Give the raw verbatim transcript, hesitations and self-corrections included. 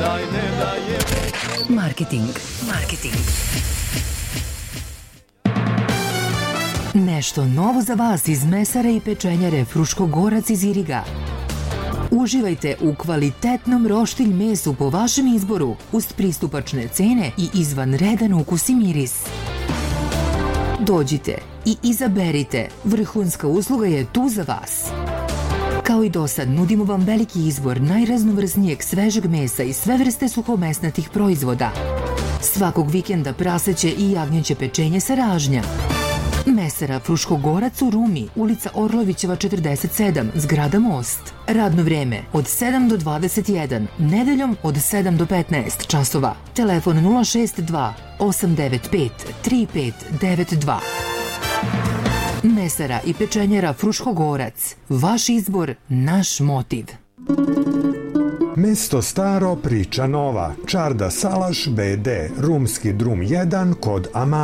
Marketing. Marketing. Nešto novo za vas iz mesare i pečenjare Fruškogorac iz Iriga. Uživajte u kvalitetnom roštilj mesu po vašem izboru, uz pristupačne cene i izvanredan ukus i miris. Dođite i izaberite, vrhunska usluga je tu za vas. Kao i do sad, nudimo vam veliki izbor najraznovrsnijeg svežeg mesa i sve vrste suhomesnatih proizvoda. Svakog vikenda praseće i jagnjeće pečenje sa ražnja. Mesara Fruškogorac u Rumi, ulica Orlovićeva četrdeset sedam, zgrada Most. Radno vreme od sedam do dvadeset jedan, nedeljom od sedam do petnaest časova. Telefon nula šest dva osam devet pet tri pet devet dva. Mesara i pečenjara Fruškogorac. Vaš izbor, naš motiv. Mesto staro, priča nova. Čarda Salaš B D, Rumski drum jedan kod Ama.